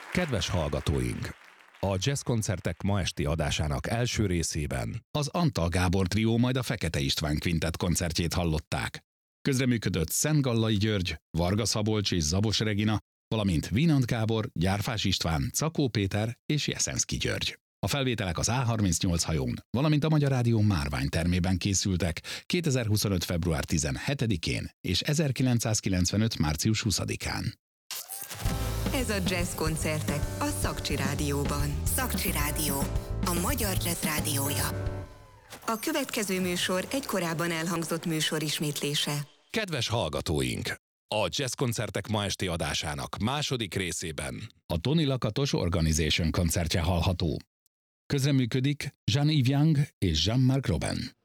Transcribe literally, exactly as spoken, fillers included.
Kedves hallgatóink! A jazzkoncertek ma esti adásának első részében az Antal Gábor trió, majd a Fekete István kvintett koncertjét hallották. Közreműködött Szent Gallai György, Varga Szabolcs és Zabos Regina, valamint Vinant Gábor, Gyárfás István, Cakó Péter és Jeszenszky György. A felvételek az á harmincnyolc hajón, valamint a Magyar Rádió Márvány termében készültek kétezer-huszonöt. február tizenhetedikén és ezerkilencszázkilencvenöt. március huszadikán. Ez a Jazz koncertek a Szakcsi Rádióban. Szakcsi Rádió, a magyar jazz rádiója. A következő műsor egy korábban elhangzott műsor ismétlése. Kedves hallgatóink! A jazzkoncertek ma esti adásának második részében a Tony Lakatos Organization koncertje hallható. Közreműködik Jean-Yves Young és Jean-Marc Robin.